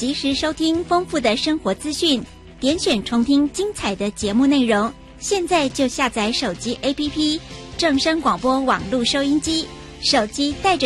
及时收听丰富的生活资讯，点选重听精彩的节目内容。现在就下载手机 APP 正声广播网络收音机，手机带着